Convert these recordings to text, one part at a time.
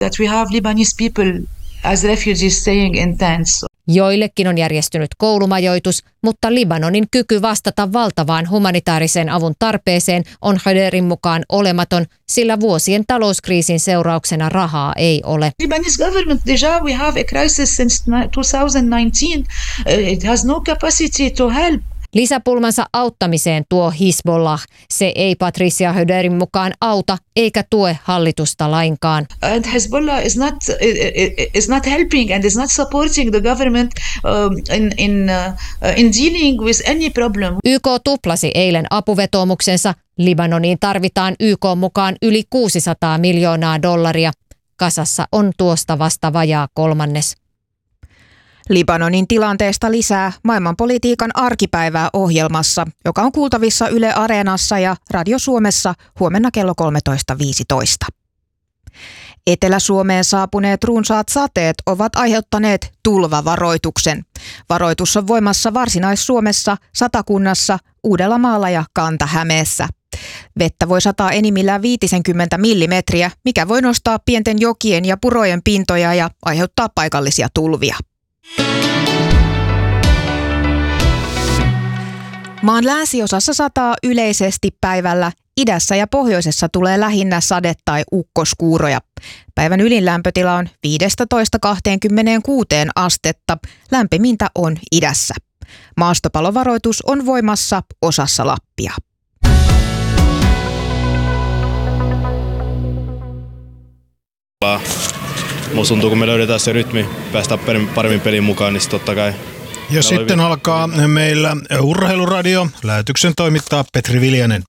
That we have Lebanese people as refugees staying in tents. Joillekin on järjestynyt koulumajoitus, mutta Libanonin kyky vastata valtavaan humanitaarisen avun tarpeeseen on Haiderin mukaan olematon, sillä vuosien talouskriisin seurauksena rahaa ei ole. Lebanese government, deja we have a crisis since 2019. It has no capacity to help. Lisäpulmansa auttamiseen tuo Hizbollah. Se ei Patricia Haiderin mukaan auta eikä tue hallitusta lainkaan. And Hezbollah is not helping and is not supporting the government in dealing with any problem. YK tuplasi eilen apuvetomuksensa. Libanoniin tarvitaan YK mukaan yli $600 miljoonaa. Kasassa on tuosta vasta vajaa kolmannes. Libanonin tilanteesta lisää maailmanpolitiikan arkipäivää ohjelmassa, joka on kuultavissa Yle Areenassa ja Radio Suomessa huomenna kello 13.15. Etelä-Suomeen saapuneet runsaat sateet ovat aiheuttaneet tulvavaroituksen. Varoitus on voimassa Varsinais-Suomessa, Satakunnassa, Uudellamaalla ja Kanta-Hämeessä. Vettä voi sataa enimmillään 50 millimetriä, mikä voi nostaa pienten jokien ja purojen pintoja ja aiheuttaa paikallisia tulvia. Maan länsiosassa sataa yleisesti päivällä, idässä ja pohjoisessa tulee lähinnä sade- tai ukkoskuuroja. Päivän ylin lämpötila on 15–26 astetta, lämpimintä on idässä. Maastopalovaroitus on voimassa osassa Lappia. Musta tuntuu, kun me löydetään se rytmi, päästään paremmin peliin mukaan, niin totta kai. Ja sitten alkaa meillä Urheiluradio. Lähetyksen toimittaa Petri Viljanen.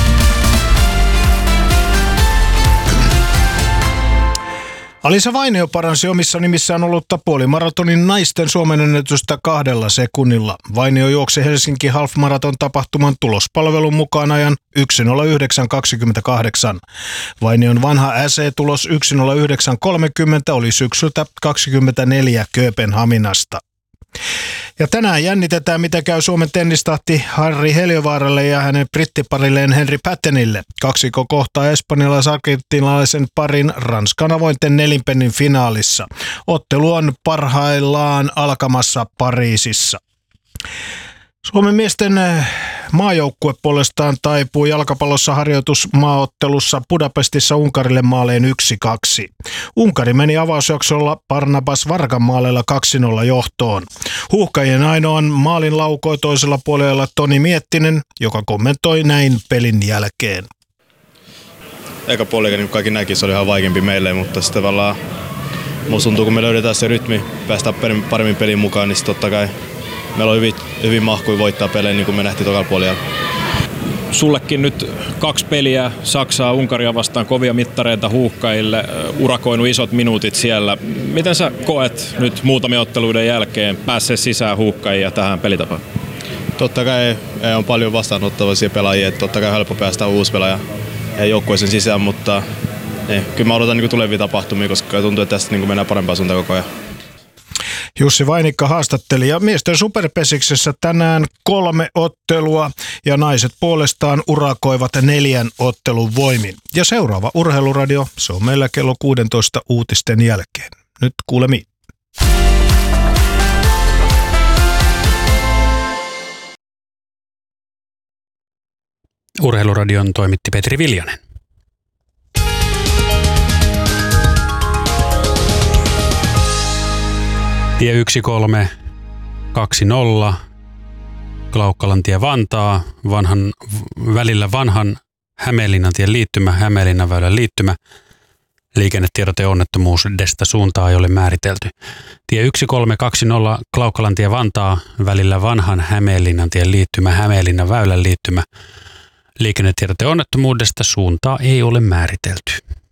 Alisa Vainio paransi omissa nimissään ollutta puolimaratonin naisten Suomen ennätystä 2 sekunnilla. Vainio juoksi Helsinki Half-maraton tapahtuman tulospalvelun mukaan ajan 1:09.28. Vainion vanha SE-tulos 1:09.30 oli syksyltä 24 Kööpenhaminasta. Ja tänään jännitetään, mitä käy Suomen tennistahti Harri Heliövaaralle ja hänen brittiparilleen Henri Pattenille. Kaksikko kohtaa espanjalais-argentinalaisen parin Ranskan avointen nelinpennin finaalissa. Ottelu on parhaillaan alkamassa Pariisissa. Suomen miesten maajoukkue puolestaan taipui jalkapallossa harjoitusmaaottelussa Budapestissa Unkarille maaleen 1-2. Unkari meni avausjaksolla Barnabas Vargan maaleilla 2-0 johtoon. Huuhkajien ainoan maalin laukoi toisella puolella Toni Miettinen, joka kommentoi näin pelin jälkeen. Eka puolikin, niin kaikki näki, se oli ihan vaikeampi meille, mutta sitten tavallaan musta tuntuu, kun me löydetään se rytmi, päästään paremmin peliin mukaan, niin totta kai meillä on hyvin mahkui voittaa pelejä, niin kuin me nähtiin tokalla puolella. Sullekin nyt 2 peliä Saksaa, Unkaria vastaan, kovia mittareita huuhkajille, urakoinut isot minuutit siellä. Miten sä koet nyt muutamia otteluiden jälkeen pääsee sisään huuhkajia tähän pelitapaan? Totta kai on paljon vastaanottavaisia pelaajia, että totta kai helppo päästä uusi pelaaja joukkueeseen sisään, mutta kyllä mä odotan niin tulevia tapahtumia, koska tuntuu, että tästä niin mennään parempaan suuntaan koko ajan. Jussi Vainikka haastatteli ja miesten superpesiksessä tänään 3 ottelua ja naiset puolestaan urakoivat 4 ottelun voimin. Ja seuraava Urheiluradio, se on meillä kello 16 uutisten jälkeen. Nyt kuulemiin. Urheiluradion toimitti Petri Viljanen. Tie 1320, Klaukkalantie Vantaa, välillä vanhan Hämeenlinnantien liittymä, Hämeenlinnan väylän liittymä. Liikennetiedote onnettomuudesta suuntaa ei ole määritelty. Tie 1320, Klaukkalantie Vantaa, välillä vanhan Hämeenlinnantien liittymä, Hämeenlinnan väylän liittymä. Liikennetiedote onnettomuudesta suuntaa ei ole määritelty.